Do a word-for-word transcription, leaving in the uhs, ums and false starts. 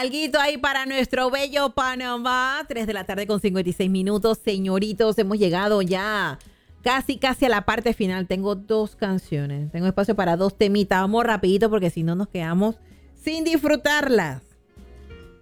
Alguito ahí para nuestro bello Panamá. tres de la tarde con cincuenta y seis minutos. Señoritos, hemos llegado ya casi, casi a la parte final. Tengo dos canciones. Tengo espacio para dos temitas. Vamos rapidito porque si no nos quedamos sin disfrutarlas.